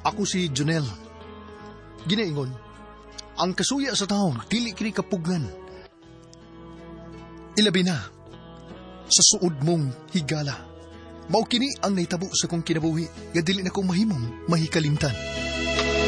Ako si Junel. Ginaingon, ang kasuya sa taon, dili kini kapugnan. Ilabi na, sa suod mong higala. Mao kini ang naitabo sa kong kinabuhi, nga dili na kong mahimong mahikalimtan.